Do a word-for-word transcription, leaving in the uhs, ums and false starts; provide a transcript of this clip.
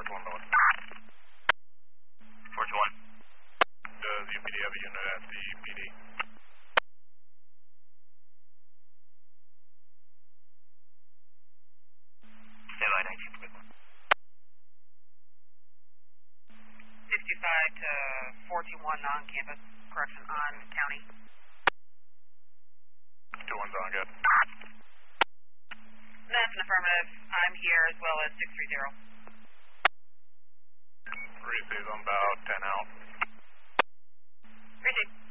Forge one North. Forge one. Does U P D have a unit at the P D? Stand by nineteen point one. sixty-five to forty-one on campus, correction, on county. Two one's on, good. That's an affirmative. I'm here as well as six three zero. Receive, I'm about ten out. Receive.